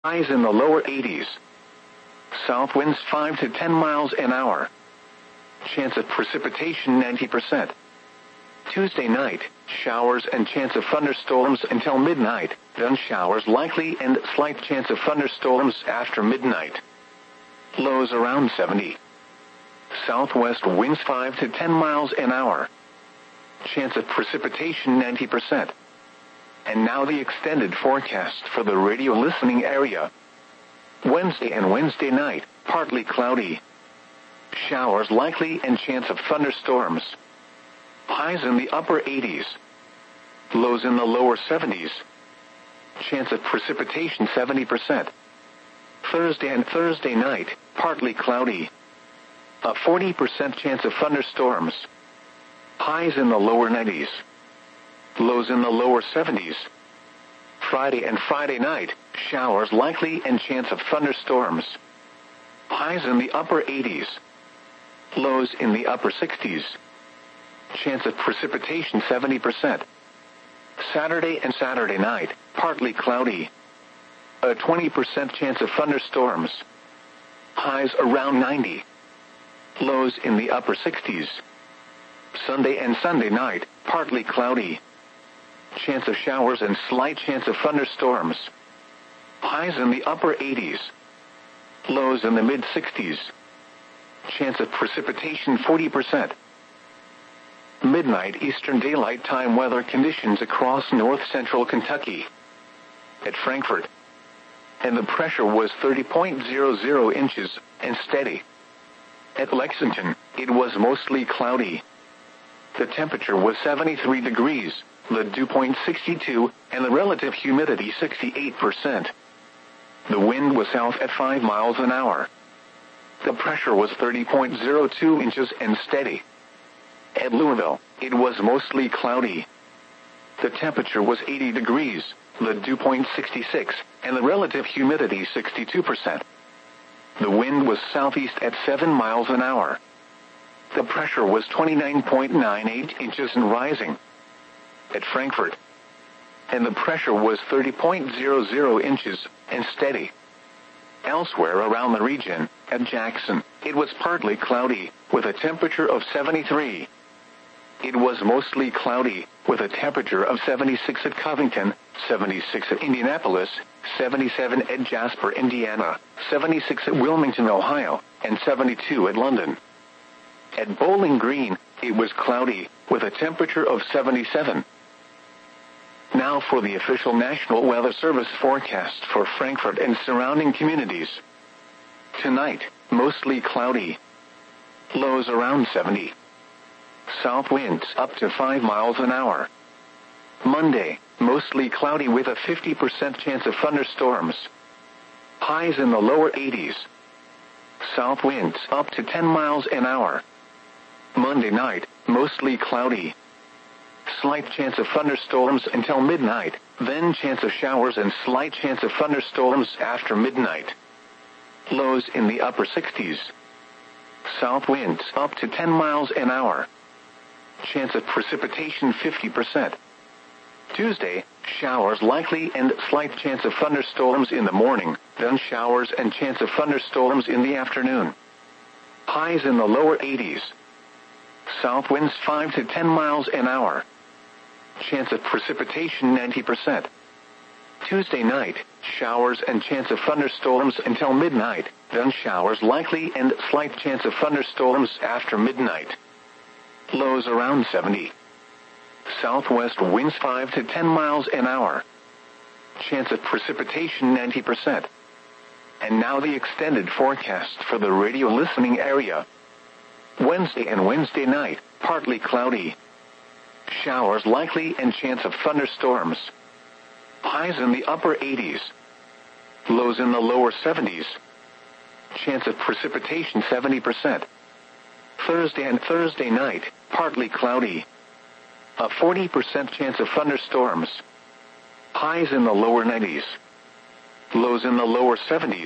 Highs in the lower 80s. South winds 5 to 10 miles an hour. Chance of precipitation 90%. Tuesday night, showers and chance of thunderstorms until midnight, then showers likely and slight chance of thunderstorms after midnight. Lows around 70. Southwest winds 5 to 10 miles an hour. Chance of precipitation 90%. And now the extended forecast for the radio listening area. Wednesday and Wednesday night, partly cloudy. Showers likely and chance of thunderstorms. Highs in the upper 80s. Lows in the lower 70s. Chance of precipitation 70%. Thursday and Thursday night, partly cloudy. A 40% chance of thunderstorms. Highs in the lower 90s. Lows in the lower 70s. Friday and Friday night, showers likely and chance of thunderstorms. Highs in the upper 80s. Lows in the upper 60s. Chance of precipitation 70%. Saturday and Saturday night, partly cloudy. A 20% chance of thunderstorms. Highs around 90. Lows in the upper 60s. Sunday and Sunday night, partly cloudy. Chance of showers and slight chance of thunderstorms. Highs in the upper 80s. Lows in the mid-60s. Chance of precipitation 40%. Midnight Eastern Daylight Time weather conditions across north-central Kentucky. At Frankfort. And the pressure was 30.00 inches and steady. At Lexington, it was mostly cloudy. The temperature was 73 degrees, the dew point 62, and the relative humidity 68%. The wind was south at 5 miles an hour. The pressure was 30.02 inches and steady. At Louisville, it was mostly cloudy. The temperature was 80 degrees, the dew point 66, and the relative humidity 62%. The wind was southeast at 7 miles an hour. The pressure was 29.98 inches and rising. At Frankfort. And the pressure was 30.00 inches and steady. Elsewhere around the region, at Jackson, it was partly cloudy, with a temperature of 73. It was mostly cloudy, with a temperature of 76 at Covington, 76 at Indianapolis, 77 at Jasper, Indiana, 76 at Wilmington, Ohio, and 72 at London. At Bowling Green, it was cloudy, with a temperature of 77. Now for the official National Weather Service forecast for Frankfort and surrounding communities. Tonight, mostly cloudy. Lows around 70. South winds up to 5 miles an hour. Monday, mostly cloudy with a 50% chance of thunderstorms. Highs in the lower 80s. South winds up to 10 miles an hour. Monday night, mostly cloudy. Slight chance of thunderstorms until midnight, then chance of showers and slight chance of thunderstorms after midnight. Lows in the upper 60s. South winds up to 10 miles an hour. Chance of precipitation 50%. Tuesday, showers likely and slight chance of thunderstorms in the morning, then showers and chance of thunderstorms in the afternoon. Highs in the lower 80s. South winds 5 to 10 miles an hour. Chance of precipitation 90%. Tuesday night, showers and chance of thunderstorms until midnight, then showers likely and slight chance of thunderstorms after midnight. Lows around 70. Southwest winds 5 to 10 miles an hour. Chance of precipitation 90%. And now the extended forecast for the radio listening area. Wednesday and Wednesday night, partly cloudy. Showers likely and chance of thunderstorms. Highs in the upper 80s. Lows in the lower 70s. Chance of precipitation 70%. Thursday and Thursday night, partly cloudy. A 40% chance of thunderstorms. Highs in the lower 90s. Lows in the lower 70s.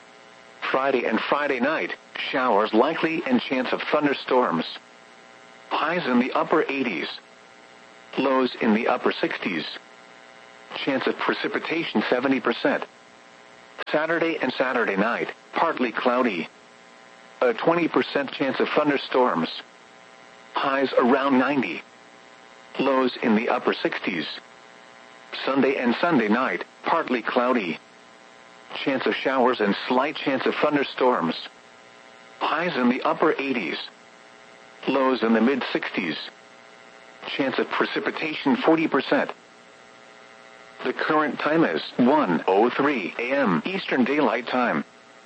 Friday and Friday night, showers likely and chance of thunderstorms. Highs in the upper 80s. Lows in the upper 60s. Chance of precipitation 70%. Saturday and Saturday night, partly cloudy. A 20% chance of thunderstorms. Highs around 90. Lows in the upper 60s. Sunday and Sunday night, partly cloudy. Chance of showers and slight chance of thunderstorms. Highs in the upper 80s. Lows in the mid-60s. Chance of precipitation 40%. The current time is 1:03 a.m. Eastern Daylight Time.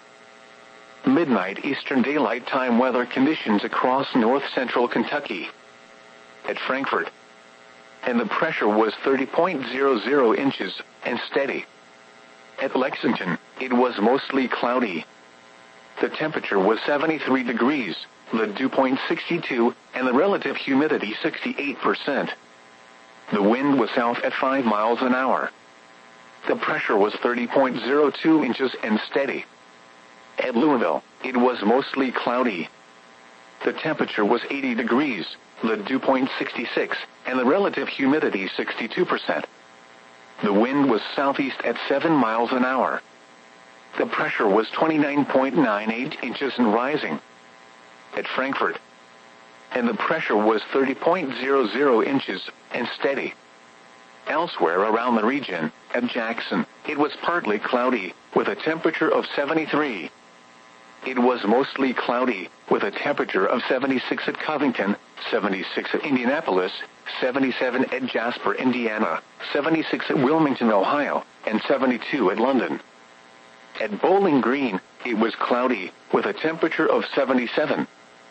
Midnight Eastern Daylight Time weather conditions across north-central Kentucky. At Frankfort. And the pressure was 30.00 inches and steady. At Lexington, it was mostly cloudy. The temperature was 73 degrees, the dew point 62, and the relative humidity 68%. The wind was south at 5 miles an hour. The pressure was 30.02 inches and steady. At Louisville, it was mostly cloudy. The temperature was 80 degrees, the dew point 66, and the relative humidity 62%. The wind was southeast at 7 miles an hour. The pressure was 29.98 inches and rising. At Frankfort. And the pressure was 30.00 inches and steady. Elsewhere around the region, at Jackson, it was partly cloudy, with a temperature of 73. It was mostly cloudy, with a temperature of 76 at Covington, 76 at Indianapolis, 77 at Jasper, Indiana, 76 at Wilmington, Ohio, and 72 at London. At Bowling Green, it was cloudy, with a temperature of 77.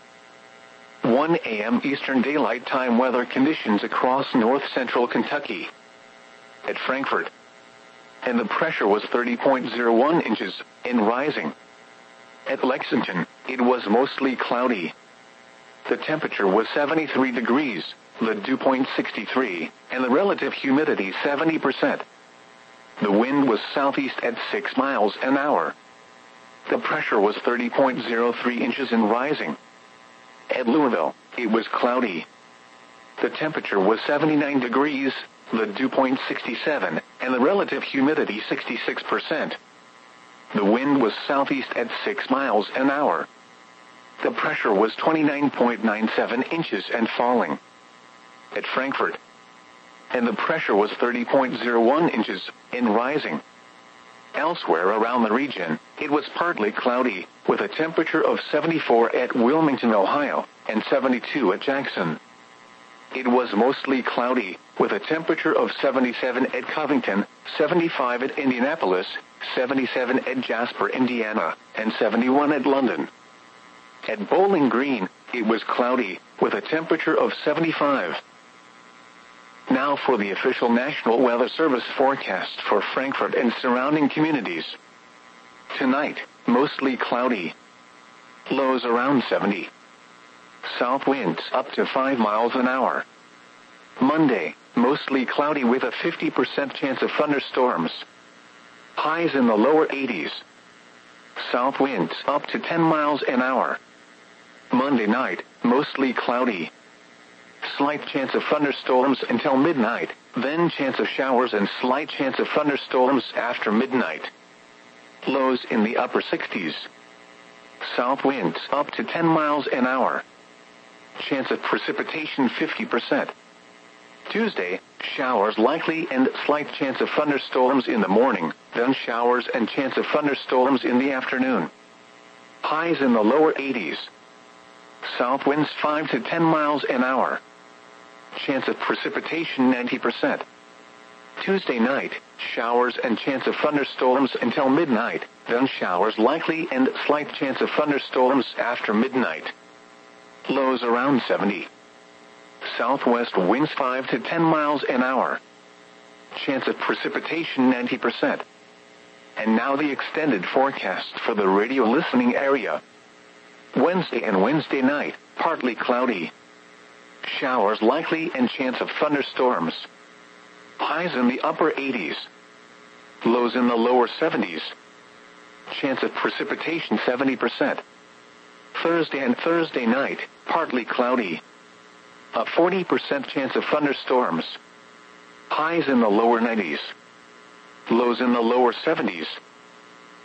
1 a.m. Eastern Daylight Time weather conditions across north-central Kentucky. At Frankfort. And the pressure was 30.01 inches and rising. At Lexington, it was mostly cloudy. The temperature was 73 degrees, the dew point 63, and the relative humidity 70%. The wind was southeast at 6 miles an hour. The pressure was 30.03 inches and rising. At Louisville, it was cloudy. The temperature was 79 degrees, the dew point 67, and the relative humidity 66%. The wind was southeast at 6 miles an hour. The pressure was 29.97 inches and falling. At Frankfort. And the pressure was 30.01 inches and rising. Elsewhere around the region, it was partly cloudy, with a temperature of 74 at Wilmington, Ohio, and 72 at Jackson. It was mostly cloudy, with a temperature of 77 at Covington, 75 at Indianapolis, 77 at Jasper, Indiana, and 71 at London. At Bowling Green, it was cloudy, with a temperature of 75. Now for the official National Weather Service forecast for Frankfort and surrounding communities. Tonight, mostly cloudy. Lows around 70. South winds up to 5 miles an hour. Monday, mostly cloudy with a 50% chance of thunderstorms. Highs in the lower 80s. South winds up to 10 miles an hour. Monday night, mostly cloudy. Slight chance of thunderstorms until midnight, then chance of showers and slight chance of thunderstorms after midnight. Lows in the upper 60s. South winds up to 10 miles an hour. Chance of precipitation 50%. Tuesday, showers likely and slight chance of thunderstorms in the morning, then showers and chance of thunderstorms in the afternoon. Highs in the lower 80s. South winds 5 to 10 miles an hour. Chance of precipitation 90%. Tuesday night, showers and chance of thunderstorms until midnight, then showers likely and slight chance of thunderstorms after midnight. Lows around 70. Southwest winds 5 to 10 miles an hour. Chance of precipitation 90%. And now the extended forecast for the radio listening area. Wednesday and Wednesday night, partly cloudy. Showers likely and chance of thunderstorms. Highs in the upper 80s. Lows in the lower 70s. Chance of precipitation 70%. Thursday and Thursday night, partly cloudy. A 40% chance of thunderstorms. Highs in the lower 90s. Lows in the lower 70s.